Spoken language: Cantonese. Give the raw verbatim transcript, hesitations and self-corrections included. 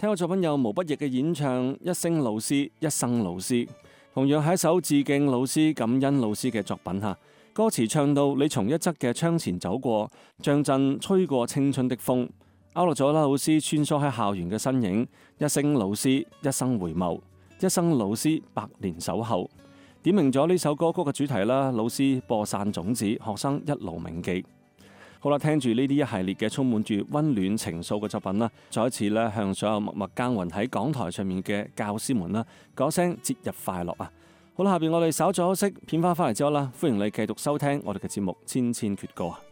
聽過作品有毛不易嘅演唱，一聲老師，一生老師，同樣係一首致敬老師、感恩老師嘅作品吓。歌詞唱到你從一側嘅窗前走過，像陣吹過青春的風，勾勒咗啦老師穿梭喺校園嘅身影。一聲老師，一生回眸，一生老師，百年守候。點明咗呢首歌曲嘅主題啦，老師播散種子，學生一路銘記。好啦，聽住呢啲一系列嘅充滿住溫暖情愫嘅作品啦，再一次咧向所有默默耕耘喺講台上面嘅教師們啦，講聲節日快樂啊！好啦，下邊我哋稍作休息，片花翻嚟之後啦，歡迎你繼續收聽我哋嘅節目《千千闕歌》啊！